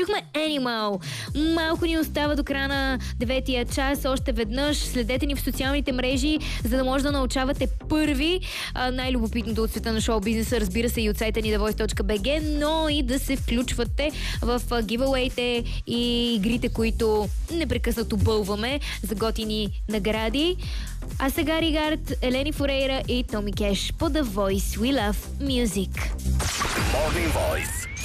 Чухме Animal. Малко ни остава до края на 9-я час. Още веднъж следете ни в социалните мрежи, за да може да научавате първи най-любопитното от света на шоу-бизнеса, разбира се, и от сайта ни thevoice.bg, но и да се включвате в гивауейте и игрите, които непрекъснато бълваме за готини награди. А сега Ригард, Елени Форейра и Томи Кеш по The Voice. We love music. Morning Voice.